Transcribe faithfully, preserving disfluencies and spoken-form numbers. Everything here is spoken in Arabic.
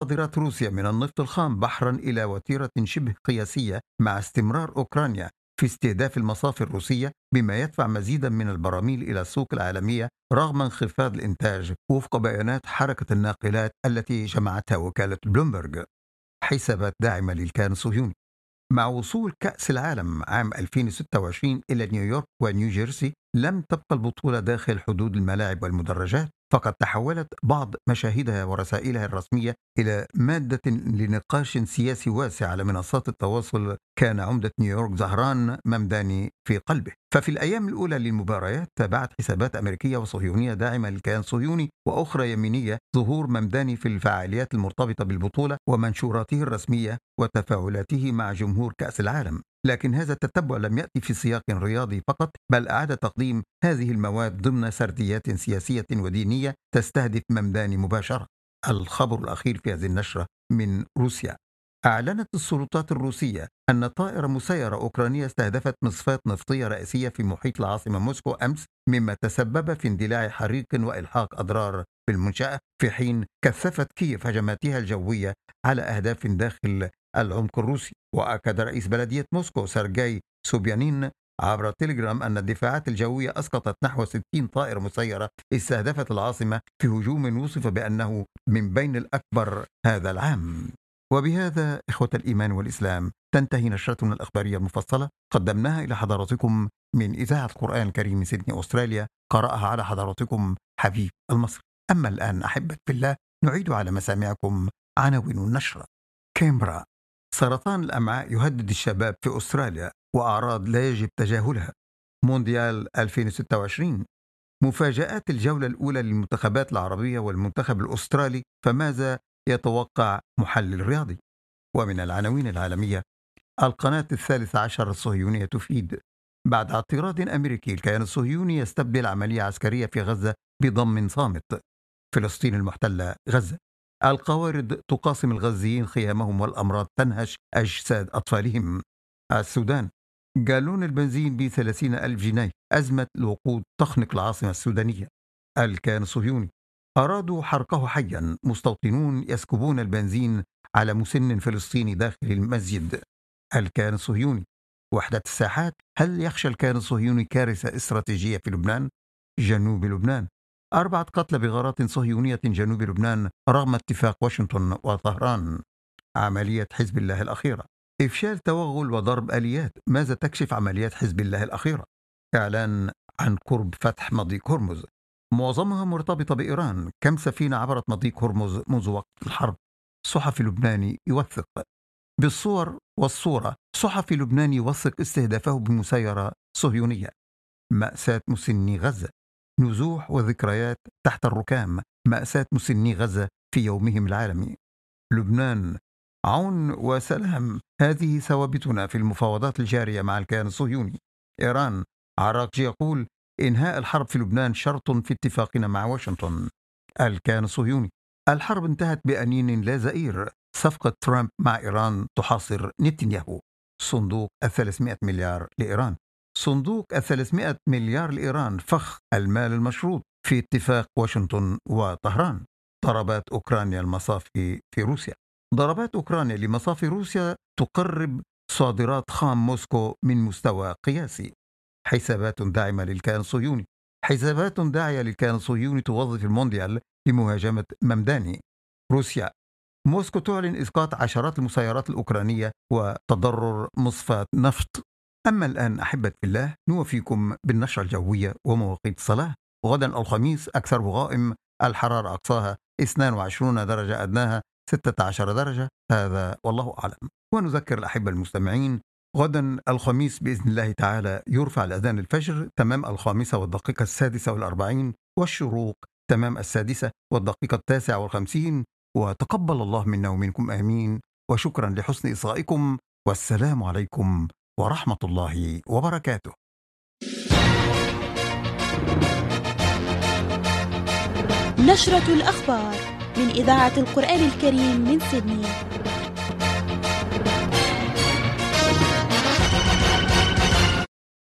صادرات روسيا من النفط الخام بحرا إلى وتيرة شبه قياسية، مع استمرار أوكرانيا في استهداف المصافي الروسية، بما يدفع مزيدا من البراميل إلى السوق العالمية رغم انخفاض الإنتاج، وفق بيانات حركة الناقلات التي جمعتها وكالة بلومبرج. حسابات داعمة للكيان الصهيوني. مع وصول كأس العالم عام ألفين وستة وعشرين إلى نيويورك ونيوجيرسي، لم تبقى البطولة داخل حدود الملاعب والمدرجات، فقد تحولت بعض مشاهدها ورسائلها الرسمية إلى مادة لنقاش سياسي واسع على منصات التواصل. كان عمدة نيويورك زهران ممداني في قلبه. ففي الأيام الأولى للمباريات تابعت حسابات أمريكية وصهيونية داعمة للكيان الصهيوني وأخرى يمينية ظهور ممداني في الفعاليات المرتبطة بالبطولة ومنشوراته الرسمية وتفاعلاته مع جمهور كأس العالم. لكن هذا التتبع لم يأتي في سياق رياضي فقط، بل أعاد تقديم هذه المواد ضمن سرديات سياسية ودينية تستهدف ممداني مباشرة. الخبر الأخير في هذه النشرة من روسيا. أعلنت السلطات الروسية أن طائرة مسيرة أوكرانية استهدفت مصفاة نفطية رئيسية في محيط العاصمة موسكو أمس، مما تسبب في اندلاع حريق وإلحاق أضرار بالمنشأة، في حين كثفت كييف هجماتها الجوية على أهداف داخل العمق الروسي. وأكد رئيس بلدية موسكو سيرجي سوبيانين عبر تيليجرام أن الدفاعات الجوية أسقطت نحو ستين طائرة مسيرة استهدفت العاصمة في هجوم وصف بأنه من بين الأكبر هذا العام. وبهذا إخوة الإيمان والإسلام تنتهي نشرتنا الأخبارية المفصلة، قدمناها إلى حضراتكم من إذاعة القرآن الكريم من سيدني أستراليا، قرأها على حضراتكم حبيب المصري. أما الآن أحبة بالله نعيد على مسامعكم عناوين النشرة. كامبرا: سرطان الأمعاء يهدد الشباب في أستراليا وأعراض لا يجب تجاهلها. مونديال ألفين وستة وعشرين: مفاجآت الجولة الأولى للمنتخبات العربية والمنتخب الأسترالي، فماذا يتوقع محلل رياضي؟ ومن العناوين العالمية: القناة الثالثة عشر الصهيونية تفيد بعد اعتراض أمريكي الكيان الصهيوني يستبدل عملية عسكرية في غزة بضم صامت. فلسطين المحتلة غزة: القوارض تقاسم الغزيين خيامهم والأمراض تنهش أجساد أطفالهم. السودان: جالون البنزين بثلاثين ألف جنيه، أزمة الوقود تخنق العاصمة السودانية. الكيان الصهيوني: أرادوا حرقه حيا، مستوطنون يسكبون البنزين على مسن فلسطيني داخل المسجد. الكيان الصهيوني: وحدة الساحات، هل يخشى الكيان الصهيوني كارثة استراتيجية في لبنان؟ جنوب لبنان: أربعة قتلى بغارات صهيونية جنوب لبنان رغم اتفاق واشنطن وطهران. عملية حزب الله الأخيرة: إفشال توغل وضرب آليات، ماذا تكشف عمليات حزب الله الأخيرة؟ إعلان عن قرب فتح مضيق هرمز، معظمها مرتبطة بإيران، كم سفينة عبرت مضيق هرمز منذ وقت الحرب؟ صحفي لبناني يوثق. بالصور والصورة: صحفي لبناني يوثق استهدافه بمسيرة صهيونية. مأساة مسني غزة، نزوح وذكريات تحت الركام، مأساة مسني غزة في يومهم العالمي. لبنان: عون وسلام، هذه ثوابتنا في المفاوضات الجارية مع الكيان الصهيوني. إيران: عراقجي يقول إنهاء الحرب في لبنان شرط في اتفاقنا مع واشنطن. الكيان الصهيوني: الحرب انتهت بأنين لا زئير، صفقة ترامب مع إيران تحاصر نتنياهو. صندوق الثلاثمائة مليار لإيران. صندوق الثلاثمائة مليار لإيران فخ المال المشروط في اتفاق واشنطن وطهران. ضربات أوكرانيا المصافي في روسيا. ضربات أوكرانيا لمصافي روسيا تقرب صادرات خام موسكو من مستوى قياسي. حسابات داعمة للكيان الصهيوني. حسابات داعية للكيان الصهيوني توظف المونديال لمهاجمة ممداني. روسيا: موسكو تعلن إسقاط عشرات المسيرات الأوكرانية وتضرر مصفاة نفط. أما الآن أحبة الله نوفيكم بالنشرة الجوية ومواقيت الصلاة. غدا الخميس أكثر غائم، الحرارة أقصاها اثنين وعشرين درجة، أدناها ستة عشر درجة، هذا والله أعلم. ونذكر الأحبة المستمعين غدا الخميس بإذن الله تعالى يرفع الأذان الفجر تمام الخامسة والدقيقة السادسة والأربعين، والشروق تمام السادسة والدقيقة التاسعة والخمسين. وتقبل الله منا ومنكم آمين، وشكرا لحسن إصغائكم، والسلام عليكم ورحمة الله وبركاته. نشرة الأخبار من إذاعة القرآن الكريم من سيدني.